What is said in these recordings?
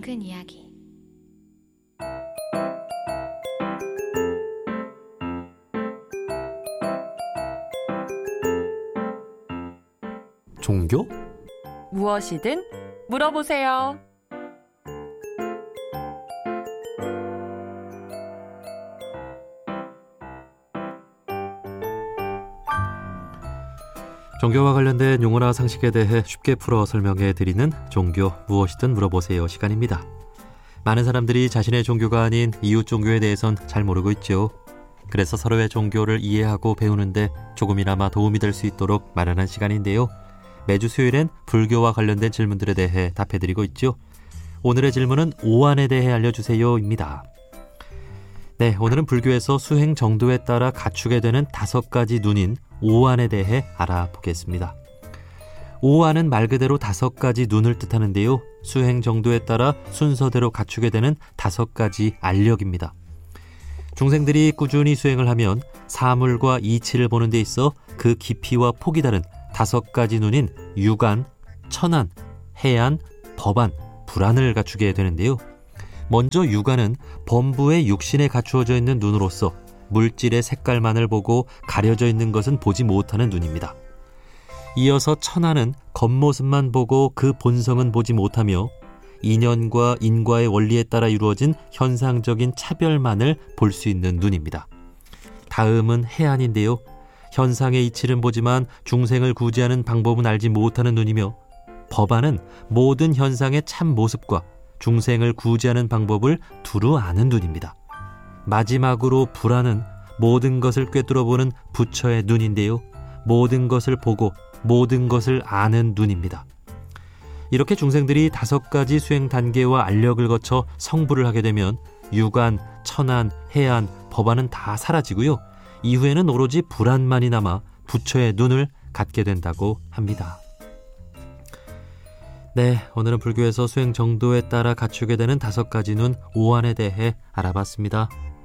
큰 이야기. 종교? 무엇이든 물어보세요. 종교와 관련된 용어나 상식에 대해 쉽게 풀어 설명해 드리는 종교 무엇이든 물어보세요 시간입니다. 많은 사람들이 자신의 종교가 아닌 이웃 종교에 대해선 잘 모르고 있죠. 그래서 서로의 종교를 이해하고 배우는데 조금이나마 도움이 될 수 있도록 마련한 시간인데요. 매주 수요일엔 불교와 관련된 질문들에 대해 답해드리고 있죠. 오늘의 질문은 오한에 대해 알려주세요입니다. 네, 오늘은 불교에서 수행 정도에 따라 갖추게 되는 5가지 눈인 오한에 대해 알아보겠습니다. 오한은 말 그대로 5가지 눈을 뜻하는데요. 수행 정도에 따라 순서대로 갖추게 되는 5가지 알력입니다. 중생들이 꾸준히 수행을 하면 사물과 이치를 보는 데 있어 그 깊이와 폭이 다른 5가지 눈인 유관, 천안, 해안, 법안, 불안을 갖추게 되는데요. 먼저 유관은 범부의 육신에 갖추어져 있는 눈으로서 물질의 색깔만을 보고 가려져 있는 것은 보지 못하는 눈입니다. 이어서 천안은 겉모습만 보고 그 본성은 보지 못하며 인연과 인과의 원리에 따라 이루어진 현상적인 차별만을 볼 수 있는 눈입니다. 다음은 해안인데요. 현상의 이치는 보지만 중생을 구제하는 방법은 알지 못하는 눈이며, 법안은 모든 현상의 참 모습과 중생을 구제하는 방법을 두루 아는 눈입니다. 마지막으로 불안은 모든 것을 꿰뚫어보는 부처의 눈인데요. 모든 것을 보고 모든 것을 아는 눈입니다. 이렇게 중생들이 5가지 수행 단계와 알력을 거쳐 성불을 하게 되면 유관, 천안, 해안, 법안은 다 사라지고요. 이후에는 오로지 불안만이 남아 부처의 눈을 갖게 된다고 합니다. 네, 오늘은 불교에서 수행 정도에 따라 갖추게 되는 5가지 눈 오한에 대해 알아봤습니다.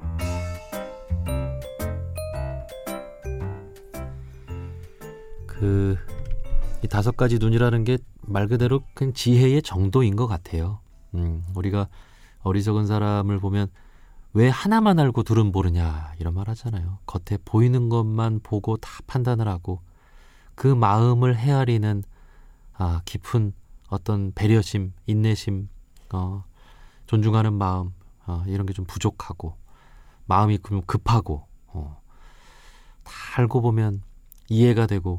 이 5가지 눈이라는 게 말 그대로 그냥 지혜의 정도인 것 같아요. 우리가 어리석은 사람을 보면 왜 하나만 알고 둘은 모르냐 이런 말 하잖아요. 겉에 보이는 것만 보고 다 판단을 하고 그 마음을 헤아리는 깊은 어떤 배려심, 인내심, 존중하는 마음, 이런 게 좀 부족하고 마음이 좀 급하고 다 알고 보면 이해가 되고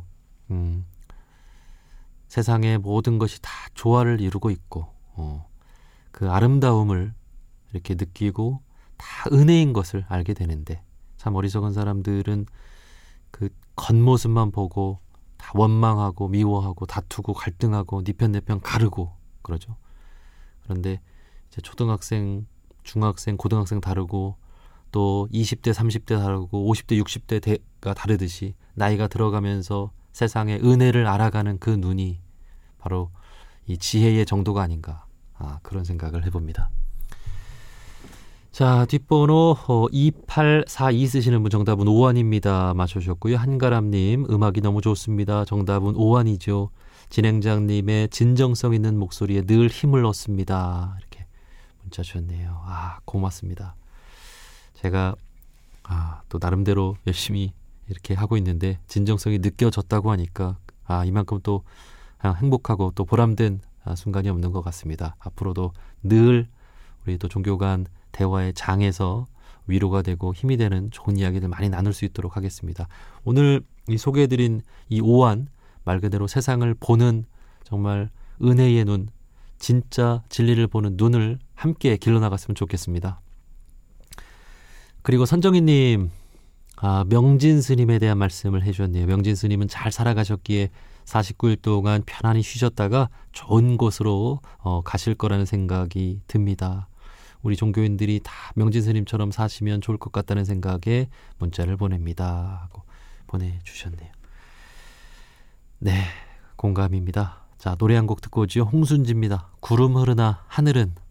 세상의 모든 것이 다 조화를 이루고 있고 그 아름다움을 이렇게 느끼고 다 은혜인 것을 알게 되는데, 참 어리석은 사람들은 그 겉모습만 보고 다 원망하고 미워하고 다투고 갈등하고 네 편 내 편 가르고 그러죠. 그런데 이제 초등학생, 중학생, 고등학생 다르고 또 20대, 30대 다르고 50대, 60대가 다르듯이 나이가 들어가면서 세상의 은혜를 알아가는 그 눈이 바로 이 지혜의 정도가 아닌가, 그런 생각을 해봅니다. 자, 뒷번호 2842 쓰시는 분 정답은 오한입니다. 맞춰주셨고요. 한가람님, 음악이 너무 좋습니다. 정답은 오한이죠. 진행자님의 진정성 있는 목소리에 늘 힘을 얻습니다. 이렇게 문자 주셨네요. 고맙습니다. 제가 또 나름대로 열심히 이렇게 하고 있는데 진정성이 느껴졌다고 하니까 이만큼 또 행복하고 또 보람된 순간이 없는 것 같습니다. 앞으로도 늘 우리 또 종교 간 대화의 장에서 위로가 되고 힘이 되는 좋은 이야기들 많이 나눌 수 있도록 하겠습니다. 오늘 이 소개해드린 이 오한, 말 그대로 세상을 보는 정말 은혜의 눈, 진짜 진리를 보는 눈을 함께 길러나갔으면 좋겠습니다. 그리고 선정희님, 명진 스님에 대한 말씀을 해주셨네요. 명진 스님은 잘 살아가셨기에 49일 동안 편안히 쉬셨다가 좋은 곳으로 가실 거라는 생각이 듭니다. 우리 종교인들이 다 명진 스님처럼 사시면 좋을 것 같다는 생각에 문자를 보냅니다 하고 보내주셨네요. 네, 공감입니다. 자, 노래 한 곡 듣고 오지요. 홍순지입니다. 구름 흐르나 하늘은